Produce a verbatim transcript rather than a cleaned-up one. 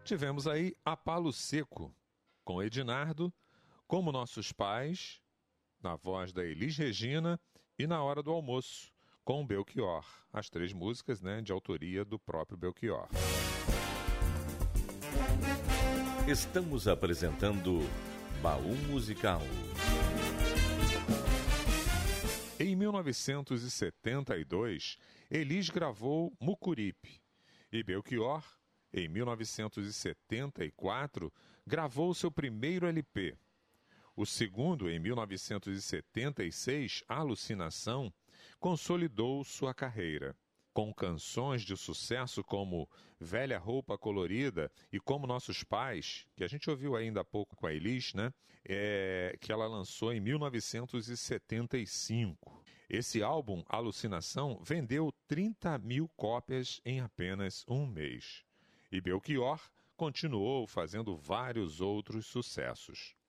Tivemos aí A Palo Seco, com Ednardo, Como Nossos Pais, na voz da Elis Regina, e Na Hora do Almoço, com Belchior. As três músicas, né, de autoria do próprio Belchior. Estamos apresentando Baú Musical. Em mil novecentos e setenta e dois, Elis gravou Mucuripe e Belchior, em mil novecentos e setenta e quatro, gravou seu primeiro L P. O segundo, em mil novecentos e setenta e seis, Alucinação, consolidou sua carreira. Com canções de sucesso como Velha Roupa Colorida e Como Nossos Pais, que a gente ouviu ainda há pouco com a Elis, né? É, que ela lançou em mil novecentos e setenta e cinco. Esse álbum, Alucinação, vendeu trinta mil cópias em apenas um mês. E Belchior continuou fazendo vários outros sucessos.